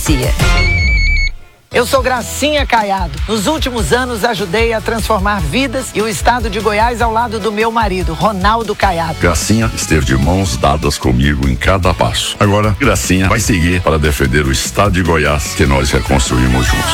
Delegacia. Eu sou Gracinha Caiado. Nos últimos anos ajudei a transformar vidas e o estado de Goiás ao lado do meu marido, Ronaldo Caiado. Gracinha esteve de mãos dadas comigo em cada passo. Agora, Gracinha vai seguir para defender o estado de Goiás que nós reconstruímos juntos.